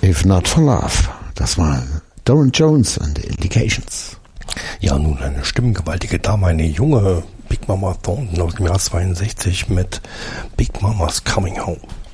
If Not for Love. Das war Doran Jones and the Indications. Ja, nun eine stimmengewaltige Dame, eine junge Big Mama Thornton aus dem Jahr 62 mit Big Mama's Coming Home.